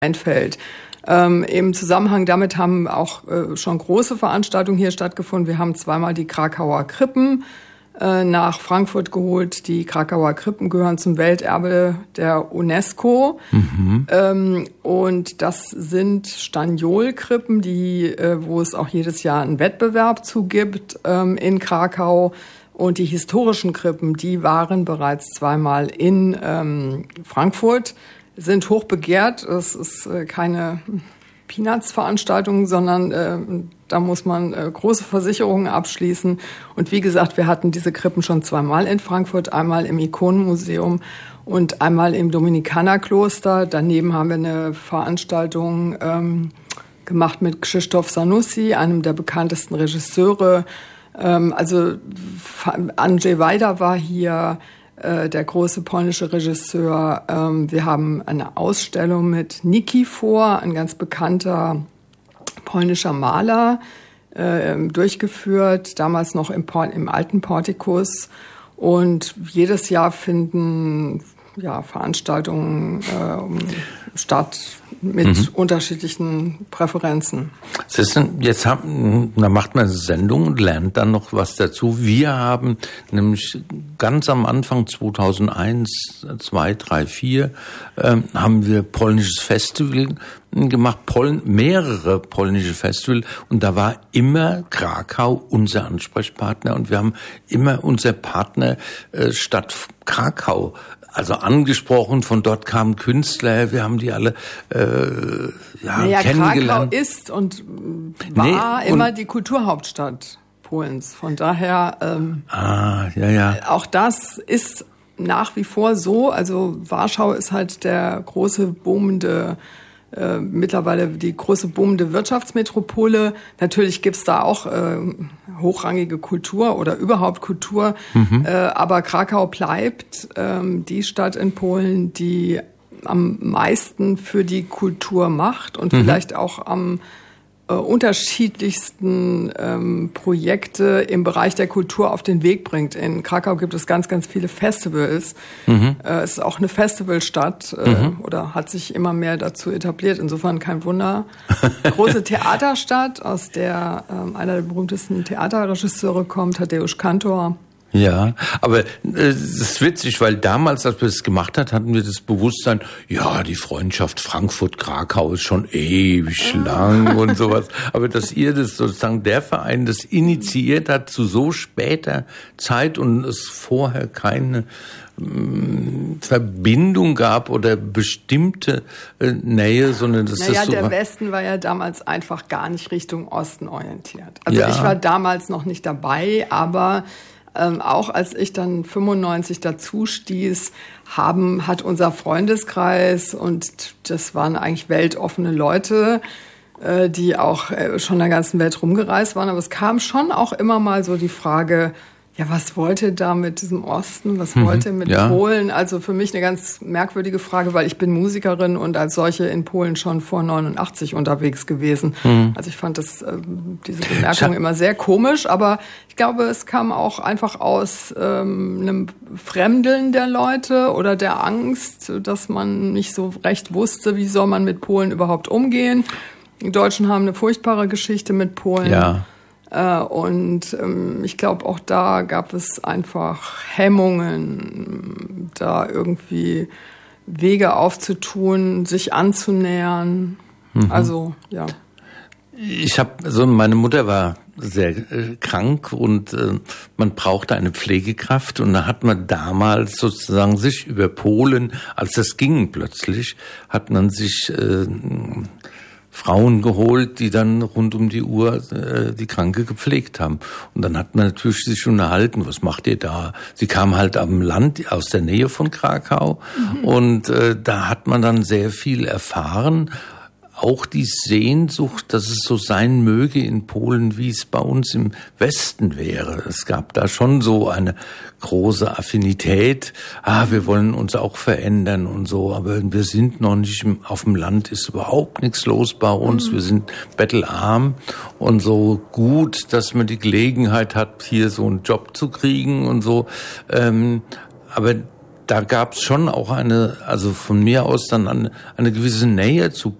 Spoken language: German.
einfällt. Im Zusammenhang damit haben auch schon große Veranstaltungen hier stattgefunden. Wir haben zweimal die Krakauer Krippen nach Frankfurt geholt. Die Krakauer Krippen gehören zum Welterbe der UNESCO. Und das sind Staniol-Krippen, wo es auch jedes Jahr einen Wettbewerb zu gibt in Krakau. Und die historischen Krippen, die waren bereits zweimal in Frankfurt, sind hoch begehrt. Es ist keine Peanuts-Veranstaltung, sondern da muss man große Versicherungen abschließen. Und wie gesagt, wir hatten diese Krippen schon zweimal in Frankfurt, einmal im Ikonenmuseum und einmal im Dominikanerkloster. Daneben haben wir eine Veranstaltung gemacht mit Krzysztof Zanussi, einem der bekanntesten Regisseure. Also Andrzej Wajda war hier, der große polnische Regisseur. Wir haben eine Ausstellung mit Nikifor, ein ganz bekannter polnischer Maler, durchgeführt, damals noch im alten Portikus. Und jedes Jahr finden Veranstaltungen statt mit unterschiedlichen Präferenzen. Da macht man eine Sendung und lernt dann noch was dazu. Wir haben nämlich ganz am Anfang 2001, 2, 3, 4 haben wir polnisches Festival gemacht, mehrere polnische Festival, und da war immer Krakau unser Ansprechpartner, und wir haben immer unser Partner Stadt Krakau angesprochen. Von dort kamen Künstler, wir haben die alle kennengelernt. Krakau ist und war immer die Kulturhauptstadt Polens. Von daher auch das ist nach wie vor so. Also Warschau ist halt der große boomende mittlerweile die große boomende Wirtschaftsmetropole. Natürlich gibt's da auch hochrangige Kultur oder überhaupt Kultur. Aber Krakau bleibt die Stadt in Polen, die am meisten für die Kultur macht und vielleicht auch am unterschiedlichsten Projekte im Bereich der Kultur auf den Weg bringt. In Krakau gibt es ganz, ganz viele Festivals. Es ist auch eine Festivalstadt oder hat sich immer mehr dazu etabliert. Insofern kein Wunder. Große Theaterstadt, aus der einer der berühmtesten Theaterregisseure kommt, Tadeusz Kantor. Ja, aber es ist witzig, weil damals, als wir das gemacht haben, hatten wir das Bewusstsein, ja, die Freundschaft Frankfurt-Krakau ist schon ewig lang und sowas. Aber dass ihr das sozusagen, der Verein das initiiert hat zu so später Zeit und es vorher keine Verbindung gab oder bestimmte Nähe, sondern das ist so. Der Westen war ja damals einfach gar nicht Richtung Osten orientiert. Also ich war damals noch nicht dabei, aber auch als ich dann 95 dazu stieß, hat unser Freundeskreis, und das waren eigentlich weltoffene Leute, die auch schon in der ganzen Welt rumgereist waren, aber es kam schon auch immer mal so die Frage, ja, was wollt ihr da mit diesem Osten? Was wollt ihr mit Polen? Also für mich eine ganz merkwürdige Frage, weil ich bin Musikerin und als solche in Polen schon vor 89 unterwegs gewesen. Also ich fand diese Bemerkung immer sehr komisch, aber ich glaube, es kam auch einfach aus einem Fremdeln der Leute oder der Angst, dass man nicht so recht wusste, wie soll man mit Polen überhaupt umgehen. Die Deutschen haben eine furchtbare Geschichte mit Polen. Ja. Und ich glaube, auch da gab es einfach Hemmungen, da irgendwie Wege aufzutun, sich anzunähern. Also, ja. Meine Mutter war sehr krank und man brauchte eine Pflegekraft, und da hat man damals sozusagen sich über Polen, als das ging plötzlich, hat man sich Frauen geholt, die dann rund um die Uhr die Kranke gepflegt haben. Und dann hat man natürlich sich unterhalten, was macht ihr da? Sie kam halt am Land aus der Nähe von Krakau und da hat man dann sehr viel erfahren. Auch die Sehnsucht, dass es so sein möge in Polen, wie es bei uns im Westen wäre. Es gab da schon so eine große Affinität. Wir wollen uns auch verändern und so, aber wir sind noch nicht auf dem Land, ist überhaupt nichts los bei uns. Wir sind bettelarm und so gut, dass man die Gelegenheit hat, hier so einen Job zu kriegen und so. Aber da gab es schon auch also von mir aus dann eine gewisse Nähe zu